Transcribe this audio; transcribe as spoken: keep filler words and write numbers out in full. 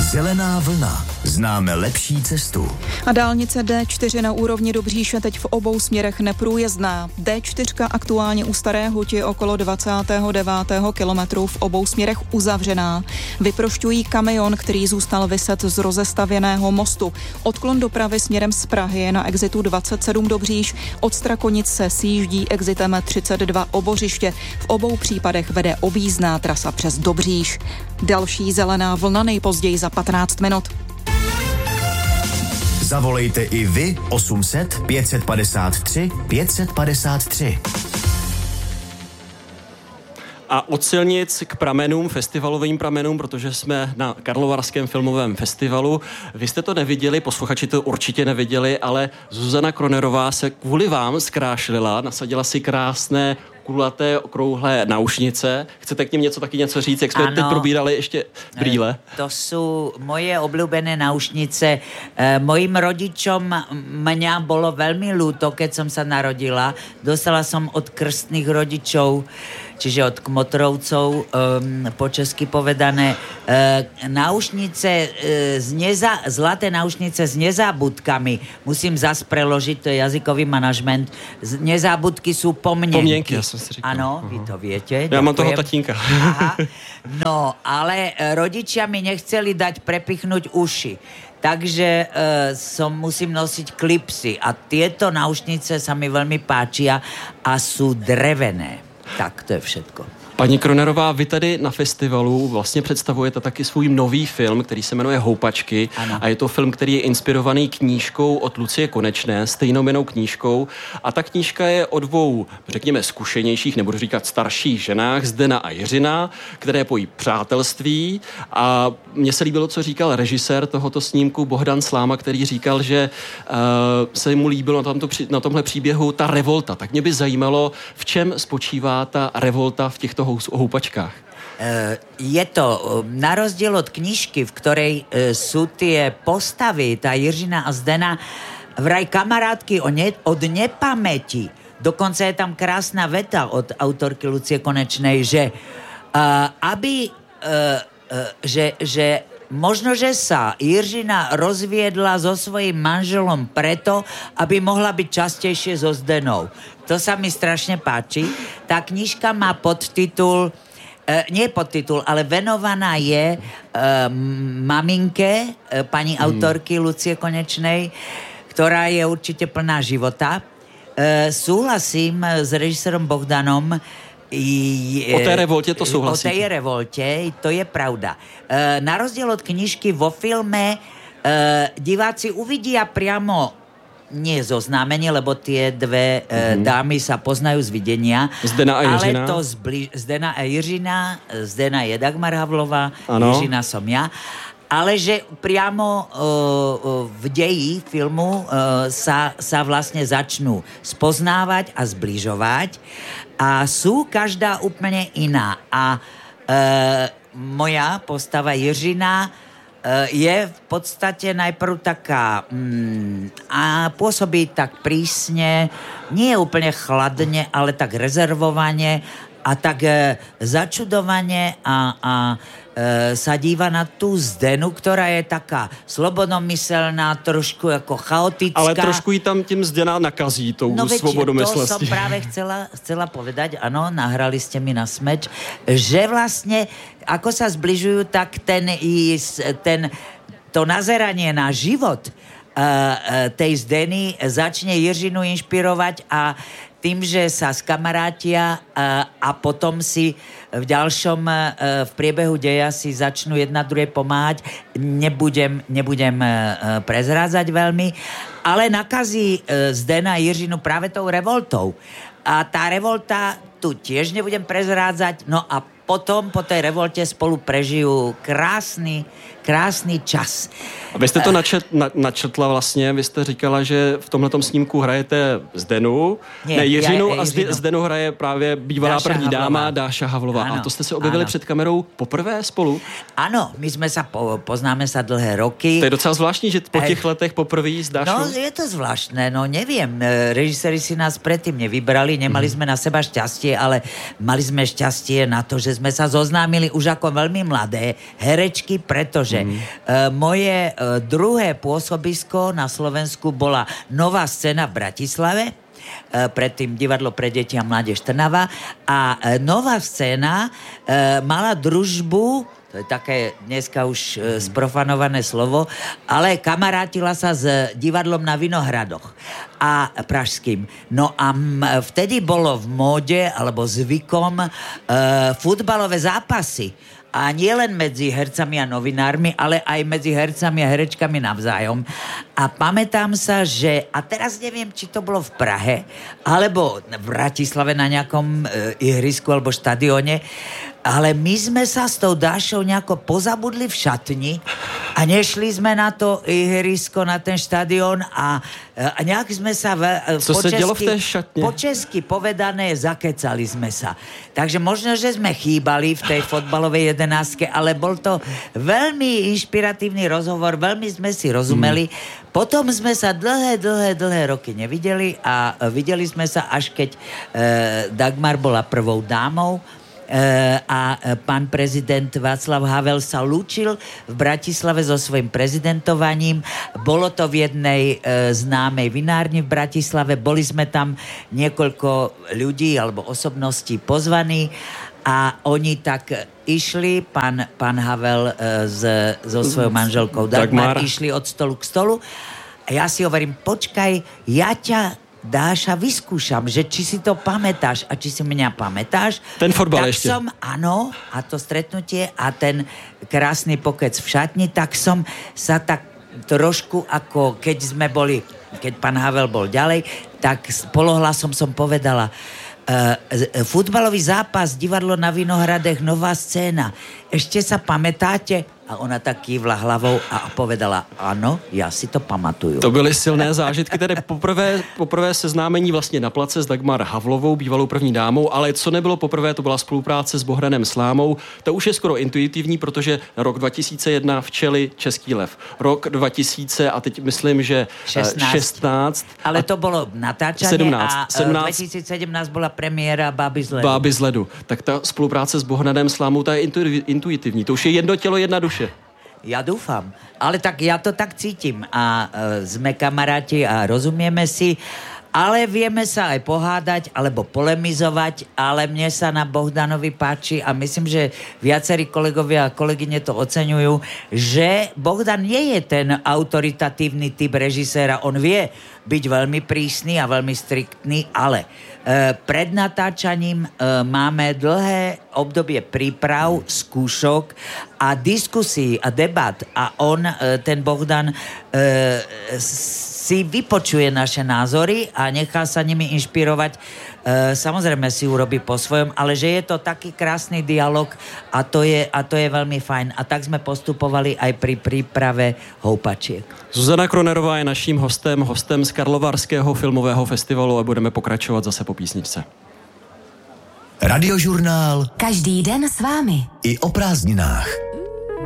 Zelená vlna. Známe lepší cestu. A dálnice D čtyři na úrovni Dobříše teď v obou směrech neprůjezdná. D čtyři aktuálně u Staré Huti okolo dvacátého devátého kilometru v obou směrech uzavřená. Vyprošťují kamion, který zůstal viset z rozestavěného mostu. Odklon dopravy směrem z Prahy je na exitu dvacet sedm Dobříš. Od Strakonic se sjíždí exitem třicet dva Obořiště. V obou případech vede objízdná trasa přes Dobříš. Další zelená vlna nejpozději za patnáct minut. Zavolejte i vy osm set pět padesát tři pět padesát tři. A od silnic k pramenům, festivalovým pramenům, protože jsme na Karlovarském filmovém festivalu. Vy jste to neviděli, posluchači to určitě neviděli, ale Zuzana Kronerová se kvůli vám zkrášlila, nasadila si krásné kulaté, okrouhlé náušnice. Chcete k ním něco taky něco říct, jak jsme ano, teď probírali ještě brýle? To sú moje obľúbené náušnice. E, mojim rodičom mňa bolo veľmi ľúto, keď som sa narodila. Dostala som od krstných rodičov, čiže od kmotrovcov, um, po česky povedané, uh, náušnice, uh, z neza, zlaté náušnice s nezábudkami. Musím zas preložiť, to je jazykový manažment. Z, nezábudky sú pomnienky. Pomnienky, ja som si říkal. Áno, vy to viete. Ja ďakujem. mám toho tatínka. Aha. No, ale rodičia mi nechceli dať prepichnúť uši. Takže e, som musím nosiť klipsy. A tieto náušnice sa mi veľmi páčia a sú drevené. Tak, to je všetko. Paní Kronerová, vy tady na festivalu vlastně představujete taky svůj nový film, který se jmenuje Houpačky. Ano. A je to film, který je inspirovaný knížkou od Lucie Konečné, stejnojmennou knížkou. A ta knížka je o dvou, řekněme, zkušenějších, nebudu říkat starších ženách, Zdena a Jiřina, které pojí přátelství. A mně se líbilo, co říkal režisér tohoto snímku Bohdan Sláma, který říkal, že uh, se mu líbilo na, tomto, na tomhle příběhu ta revolta. Tak mě by zajímalo, v čem spočívá ta revolta v těchto houpačkách. Je to na rozdiel od knižky, v ktorej sú tie postavy, tá Jiřina a Zdena, vraj kamarátky od nepamäti. Dokonca je tam krásna veta od autorky Lucie Konečnej, že aby že, že možno, že sa Jiřina rozviedla so svojím manželom preto, aby mohla byť častejšie so Zdenou. To sa mi strašne páči. Tá knižka má podtitul, e, nie podtitul, ale venovaná je e, maminke, e, pani hmm. autorky Lucie Konečnej, ktorá je určite plná života. E, súhlasím s režisérom Bohdanom, I, o té revolte to súhlasíte? O tej revolte, to je pravda. E, na rozdiel od knižky, vo filme e, diváci uvidia priamo nie zoznámenie, lebo tie dve mm-hmm. e, dámy sa poznajú z videnia. Zdena a Jiřina. Ale to zbli- Zdena a Jiřina, Zdena je Dagmar Havlová, ano. Jiřina som ja. Ale že priamo uh, v deji filmu uh, sa, sa vlastne začnú spoznávať a zbližovať a sú každá úplne iná. A uh, moja postava Jiřina uh, je v podstate najprv taká mm, a pôsobí tak prísne, nie úplne chladne, ale tak rezervovane a tak uh, začudovane a, a sa díva na tú Zdenu, ktorá je taká slobodnomyselná, trošku ako chaotická. Ale trošku ji tam tým Zdena nakazí tou no svobodomyslností. To som práve chcela, chcela povedať, áno, nahrali ste mi na smeč, že vlastne, ako sa zbližujú, tak ten, ten to nazeranie na život uh, tej Zdeny začne Jiřinu inšpirovať a tým, že sa skamarátia a, a potom si v ďalšom, v priebehu deja si začnú jedna druhej pomáhať. Nebudem, nebudem prezrádzať veľmi, ale nakazí Zdena Jiřinu práve tou revoltou. A tá revolta tu tiež nebudem prezrádzať, no a potom po tej revolte spolu prežijú krásny, krásný čas. A vy jste to načet, na, načetla vlastně, vy jste říkala, že v tomhletom snímku hrajete Zdenu, ne, ne Jiřinu, a Jiřinu. Zdenu hraje právě bývalá Dáša první Havlová. dáma Dáša Havlová. Ano, a to jste se objevili ano. před kamerou poprvé spolu? Ano, my jsme sa po, poznáme sa dlhé roky. To je docela zvláštní, že po těch letech poprvé s Dášou? No, je to zvláštne, no neviem. Režiséri si nás predtým nevybrali, nemali mm. sme na seba šťastie, ale mali sme šťastie na to, že sme sa zoznámili už ako veľmi mladé herečky, pretože mm. uh, moje uh, druhé pôsobisko na Slovensku bola Nová scéna v Bratislave, uh, predtým Divadlo pre deti a mládež Trnava a uh, Nová scéna uh, mala družbu, to je také dneska už e, sprofanované slovo, ale kamarátila sa s divadlom na Vinohradoch a pražským. No a m, vtedy bolo v móde, alebo zvykom, e, futbalové zápasy. A nie len medzi hercami a novinármi, ale aj medzi hercami a herečkami navzájom. A pamätám sa, že, a teraz neviem, či to bolo v Prahe, alebo v Bratislave na nejakom e, ihrisku alebo štadióne, ale my sme sa s tou Dášou nejako pozabudli v šatni a nešli sme na to ihrisko, na ten štadión a, a nejak sme sa v, Co po, se česky, dělo v té šatně? po česky povedané zakecali sme sa. Takže možno, že sme chýbali v tej fotbalovej jedenáctke, ale bol to veľmi inšpiratívny rozhovor, veľmi sme si rozumeli. Hmm. Potom sme sa dlhé, dlhé, dlhé roky nevideli a videli sme sa až keď e, Dagmar bola prvou dámou a pán prezident Václav Havel sa lúčil v Bratislave so svojím prezidentovaním. Bolo to v jednej e, známej vinárni v Bratislave. Boli sme tam niekoľko ľudí alebo osobností pozvaní a oni tak išli, pán, pán Havel e, s, so svojou manželkou Dagmar, Dagmar išli od stolu k stolu a ja si hovorím, počkaj, ja ťa Dáša, vyskúšam, že či si to pamätáš a či si mňa pamätáš. Ten fotbal tak ešte. Som, áno, a to stretnutie a ten krásny pokec v šatni, tak som sa tak trošku ako keď sme boli, keď pán Havel bol ďalej, tak s polohlasom som povedala uh, futbalový zápas, divadlo na Vinohradech, Nová scéna. Ešte sa pamätáte? A ona tak kývla hlavou a povedala, ano, já si to pamatuju. To byly silné zážitky, tedy poprvé, poprvé seznámení vlastně na place s Dagmar Havlovou, bývalou první dámou, ale co nebylo poprvé, to byla spolupráce s Bohdanem Slámou. To už je skoro intuitivní, protože rok dva tisíce jedna Včely, Český lev. Rok dva tisíce a teď myslím, že šestnáct. šestnáct ale to bylo natáčané sedmnáct, a sedmnáct, dva tisíce sedmnáct byla premiéra Báby z ledu. Báby z ledu. Tak ta spolupráce s Bohdanem Slámou, ta je intuitivní. To už je jedno tělo, jedna duše. Ja dúfam, ale tak ja to tak cítim a e, sme kamaráti a rozumieme si, ale vieme sa aj pohádať alebo polemizovať, ale mne sa na Bohdanovi páči a myslím, že viacerí kolegovia a kolegyne to oceňujú, že Bohdan nie je ten autoritatívny typ režiséra, on vie byť veľmi prísny a veľmi striktný, ale e, pred natáčaním e, máme dlhé obdobie príprav, skúšok a diskusí a debat a on, e, ten Bohdan, e, si vypočuje naše názory a nechá sa nimi inšpirovať. E, samozrejme si urobí po svojom, ale že je to taký krásny dialog a to je, a to je veľmi fajn. A tak sme postupovali aj pri príprave Houpačiek. Zuzana Kronerová je naším hostem, hostem z Karlovarského filmového festivalu a budeme pokračovat zase po písničce. Radiožurnál. Každý den s vámi. I o prázdninách.